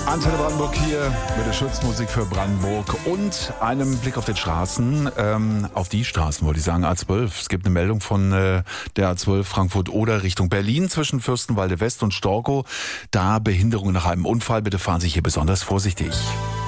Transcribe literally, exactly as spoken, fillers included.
Antenne Brandenburg hier mit der Schutzmusik für Brandenburg und einem Blick auf den Straßen, ähm, auf die Straßen wollte ich sagen, A zwölf. Es gibt eine Meldung von äh, der A zwölf Frankfurt-Oder Richtung Berlin zwischen Fürstenwalde West und Storkow. Da Behinderung nach einem Unfall, bitte fahren Sie hier besonders vorsichtig.